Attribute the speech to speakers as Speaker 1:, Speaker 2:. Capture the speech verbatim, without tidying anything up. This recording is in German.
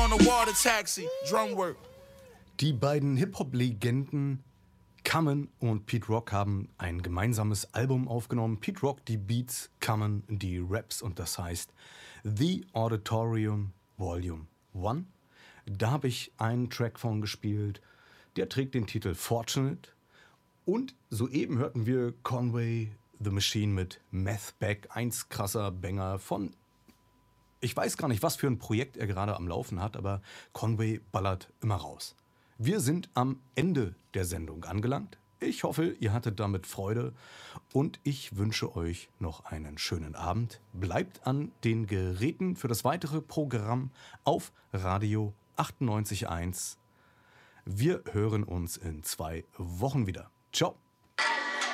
Speaker 1: on a water taxi, drum work.
Speaker 2: Die beiden Hip-Hop-Legenden Common und Pete Rock haben ein gemeinsames Album aufgenommen. Pete Rock die Beats, Common die Raps und das heißt The Auditorium Volume eins. Da habe ich einen Track von gespielt, der trägt den Titel Fortunate. Und soeben hörten wir Conway the Machine mit Meth Back, eins krasser Banger von, ich weiß gar nicht, was für ein Projekt er gerade am Laufen hat, aber Conway ballert immer raus. Wir sind am Ende der Sendung angelangt. Ich hoffe, ihr hattet damit Freude und ich wünsche euch noch einen schönen Abend. Bleibt an den Geräten für das weitere Programm auf Radio achtundneunzig Komma eins. Wir hören uns in zwei Wochen wieder. Ciao.